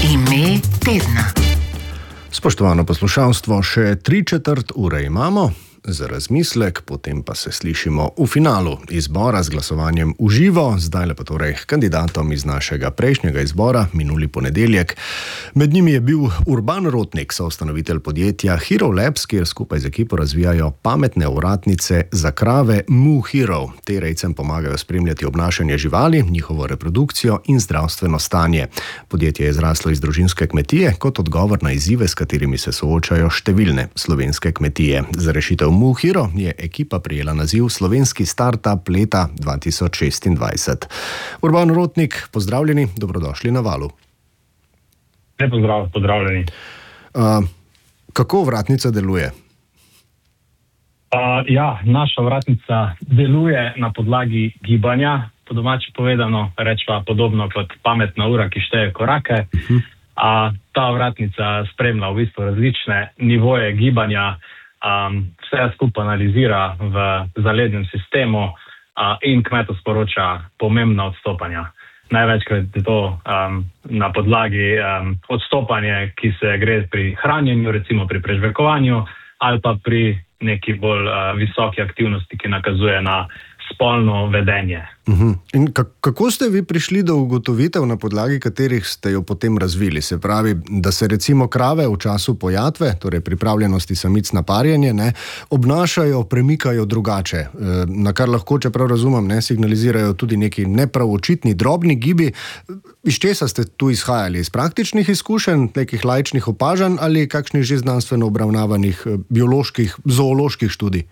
Ime tedna. Spoštovano poslušalstvo, še 3/4 ure imamo za razmislek, potem pa se slišimo v finalu izbora z glasovanjem v živo, zdaj pa torej kandidatom iz našega prejšnjega izbora, minuli ponedeljek. Med njimi je bil Urban Rotnik, soustanovitelj podjetja Hero Labs, kjer skupaj z ekipo razvijajo pametne ovratnice za krave Moo Hero. Te rejcem pomagajo spremljati obnašanje živali, njihovo reprodukcijo in zdravstveno stanje. Podjetje je zraslo iz družinske kmetije kot odgovor na izzive, s katerimi se soočajo številne slovenske kmetije. Za rešitev Moo Hero je ekipa prijela naziv Slovenski startup leta 2026. Urban Rotnik, pozdravljeni, dobrodošli na Valu. Lep pozdrav, pozdravljeni. Kako ovratnica deluje? Naša ovratnica deluje na podlagi gibanja, po domače povedano, rečva podobno kot pametna ura, ki šteje korake. Ta ovratnica spremlja v bistvu različne nivoje gibanja, vse skupaj analizira v zalednem sistemu in kmetu sporoča pomembna odstopanja. Največkrat je to na podlagi odstopanja, ki se gre pri hranjenju, recimo pri prežvekovanju, ali pa pri neki bolj visoki aktivnosti, ki nakazuje na spolno vedenje. In kako ste vi prišli do ugotovitev, na podlagi katerih ste jo potem razvili? Se pravi, da se recimo krave v času pojatve, torej pripravljenosti samic na parjenje, obnašajo, premikajo drugače, na kar lahko, čeprav razumem, signalizirajo tudi neki nepravočitni, drobni gibi. Iz česa ste tu izhajali? Iz praktičnih izkušenj, nekih laičnih opažanj ali kakšnih že znanstveno obravnavanih bioloških, zooloških študij?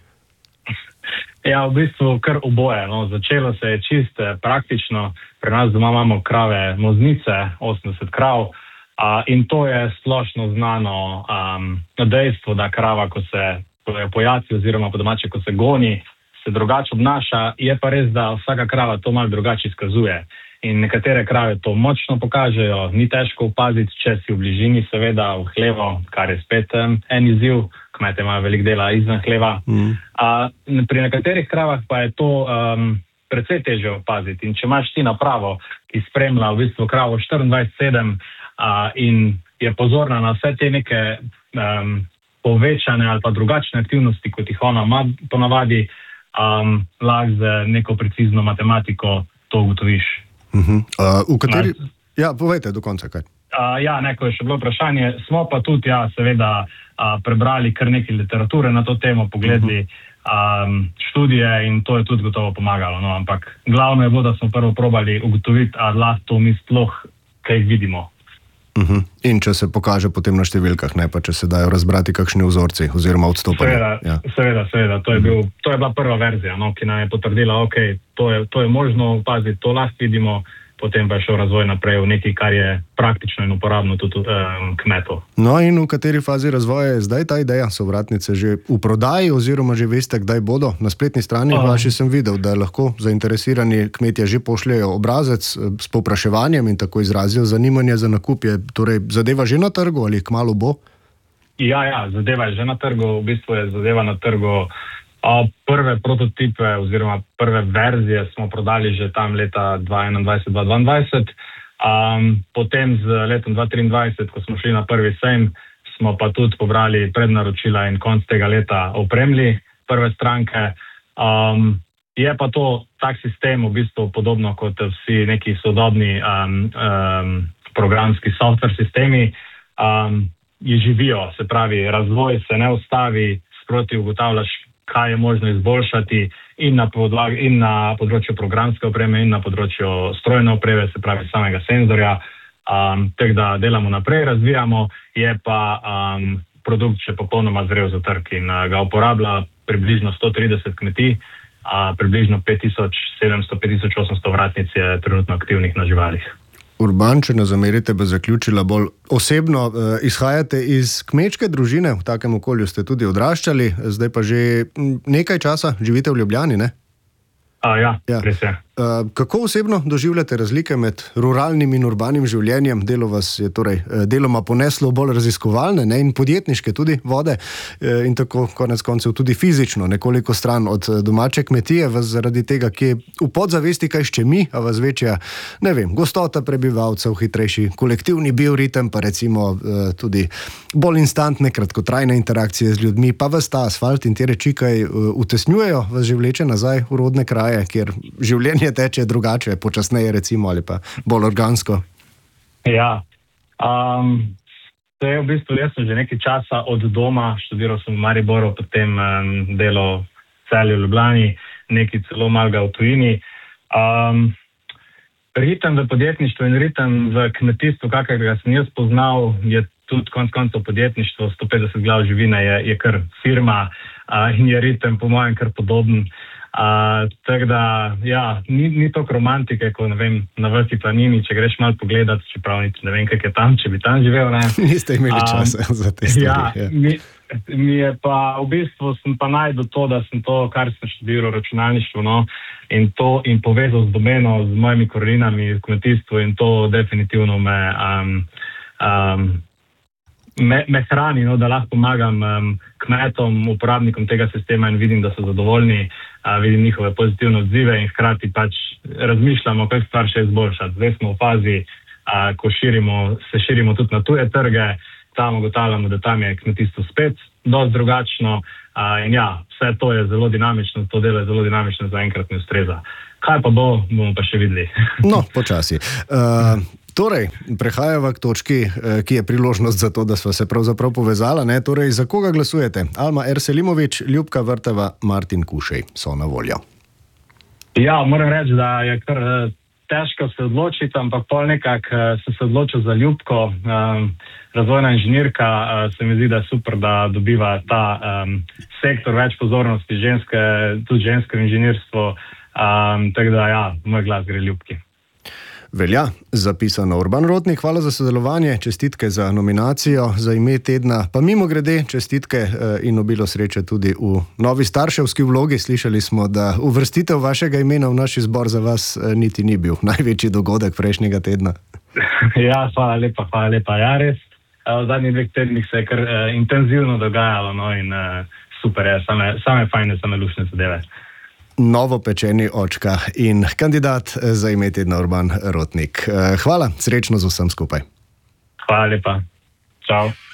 Ja, v bistvu kar oboje. Začelo se je čisto praktično. Pri nas doma imamo krave moznice, 80 krav, in to je splošno znano dejstvo, da krava, ko se pojaci oziroma po domače, ko se goni, se drugače obnaša. Je pa res, da vsaka krava to malo drugače izkazuje. In nekatere krave to močno pokažejo, ni težko opaziti, če si v bližini, seveda v hlevu, kar je spet en izziv. Kmete imajo veliko dela izven hleva. Pri nekaterih kravah pa je to precej težje opaziti. In če imaš ti napravo, ki spremlja v bistvu kravo 24/7 in je pozorna na vse te neke povečane ali pa drugačne aktivnosti, kot jih ona ima ponavadi, lahko z neko precizno matematiko to ugotoviš. V kateri... Ja, povejte do konca kaj. Neko je še bilo vprašanje. Smo pa tudi, seveda, prebrali kar nekaj literature na to temo, pogledali študije in to je tudi gotovo pomagalo. Ampak glavno je bilo, da smo prvo probali ugotoviti, ali lahko to mi sploh kaj vidimo. In če se pokaže potem na številkah, ne pa če se dajo razbrati kakšni vzorci oziroma odstopanja. Seveda. To je bila prva verzija, ki nam je potrdila, to je možno opaziti, to lahko vidimo. Potem pa je šel razvoj naprej v nekaj, kar je praktično in uporabno tudi kmetov. In v kateri fazi razvoja je zdaj ta ideja? So ovratnice že v prodaji oziroma že veste, kdaj bodo? Na spletni strani vaši sem videl, da lahko zainteresirani kmetje že pošljejo obrazec s povpraševanjem in tako izrazijo zanimanje za nakup. Je torej zadeva že na trgu ali kmalu bo? Ja, zadeva je že na trgu. V bistvu je zadeva na trgu. Prve prototipe oziroma prve verzije smo prodali že tam leta 2021-2022. Potem z letom 2023, ko smo šli na prvi sejem, smo pa tudi pobrali prednaročila in konc tega leta opremili prve stranke. Je pa to tak sistem v bistvu podobno kot vsi neki sodobni programski software sistemi. Živijo, se pravi, razvoj se ne ustavi, sproti ugotavljaš, kaj je možno izboljšati in na področju programske opreme in na področju strojne opreme, se pravi samega senzorja. Tako da delamo naprej, razvijamo, je pa produkt še popolnoma zrel za trg in ga uporablja približno 130 kmetij, približno 5700-5800 vratnic je trenutno aktivnih na živalih. Urban, če ne zamerite, bi zaključila bolj osebno. Izhajate iz kmečke družine, v takem okolju ste tudi odraščali, zdaj pa že nekaj časa živite v Ljubljani, ne? Ja, res je. Kako osebno doživljate razlike med ruralnim in urbanim življenjem? Delo vas je torej deloma poneslo v bolj raziskovalne, ne, in podjetniške tudi vode in tako konec koncev tudi fizično, nekoliko stran od domače kmetije, vas zaradi tega, ki v podzavesti kaj ščemi, a vas večja, ne vem, gostota prebivalcev, hitrejši kolektivni bioritem, pa recimo tudi bolj instantne, kratkotrajne interakcije z ljudmi, pa vas ta asfalt in te reči kaj utesnjujejo, vas že vleče nazaj v rodne kraje, kjer življenje teče drugače, počasneje recimo, ali pa bolj organsko? Ja, to je v bistvu, jaz sem že nekaj časa od doma, študiral sem v Mariboru, potem delo v Celju, Ljubljani, nekaj celo malega v tujini. Ritem v podjetništvu in ritem v kmetijstvu, kakega sem jaz poznal, je tudi konec koncev podjetništvo, 150 glav živine je kar firma in je ritem po mojem kar podoben. Tako da, ja, ni toliko romantike, ko, ne vem, na vrsti planini, če greš malo pogledat, čeprav niti ne vem, kak je tam, če bi tam živel, ne. Niste imeli časa za te stvari. Ja, mi je pa, v bistvu sem pa najdel to, da sem to, kar sem študiral računalništvo, no, in povezal z domeno, z mojimi koreninami v kmetijstvu in to definitivno me hrani, no, da lahko pomagam kmetom, uporabnikom tega sistema in vidim, da so zadovoljni, vidim njihove pozitivne odzive in hkrati pač razmišljamo, kako stvar še izboljšati. Zdaj smo v fazi, ko se širimo tudi na tuje trge, tam ugotavljamo, da tam je kmetijstvo spet dosti drugačno in ja, vse to je zelo dinamično, to delo je zelo dinamično, zaenkrat mi ustreza. Kaj pa bomo pa še videli. No, počasi. Torej, prehajava k točki, ki je priložnost za to, da sva se pravzaprav povezala, ne? Torej, za koga glasujete? Alma Erselimović, Ljubka Vrteva, Martin Kušej so na voljo. Ja, moram reči, da je kar težko se odločiti, ampak pol nekako sem se odločil za Ljubko. Razvojna inženirka, se mi zdi, da je super, da dobiva ta sektor več pozornosti, tudi žensko inženirstvo, tako da ja, moj glas gre Ljubki. Velja, zapisano. Urban Rotnik, hvala za sodelovanje, čestitke za nominacijo za ime tedna, pa mimo grede čestitke in obilo sreče tudi v novi starševski vlogi. Slišali smo, da uvrstitev vašega imena v naš izbor za vas niti ni bil največji dogodek prejšnjega tedna. Ja, hvala lepa. Ja, res, v zadnjih 2 tednih se je kar intenzivno dogajalo, no, in super je, same fajne, same lušne zadeve. Novo pečeni očka in kandidat za ime tedna Urban Rotnik. Hvala, srečno z vsem skupaj. Hvala lepa. Čau.